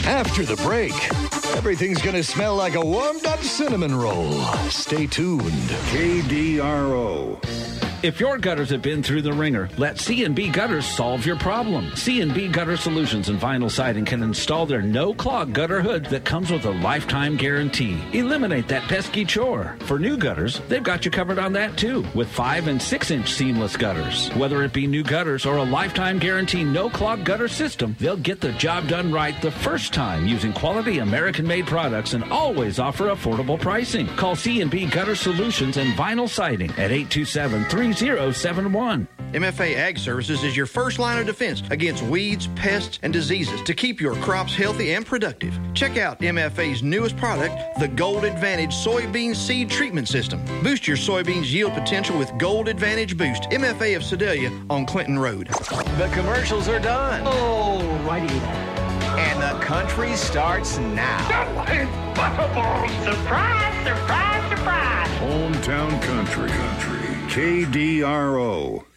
After the break, everything's going to smell like a warmed-up cinnamon roll. Stay tuned. KDRO. If your gutters have been through the ringer, let C&B Gutters solve your problem. C&B Gutter Solutions and Vinyl Siding can install their no-clog gutter hood that comes with a lifetime guarantee. Eliminate that pesky chore. For new gutters, they've got you covered on that too, with 5- and 6-inch seamless gutters. Whether it be new gutters or a lifetime guarantee no-clog gutter system, they'll get the job done right the first time using quality American-made products and always offer affordable pricing. Call C&B Gutter Solutions and Vinyl Siding at 827-3071. MFA Ag Services is your first line of defense against weeds, pests, and diseases to keep your crops healthy and productive. Check out MFA's newest product, the Gold Advantage Soybean Seed Treatment System. Boost your soybeans' yield potential with Gold Advantage Boost. MFA of Sedalia on Clinton Road. The commercials are done. Oh, righty. And the country starts now. Surprise, surprise, surprise. Hometown Country. KDRO.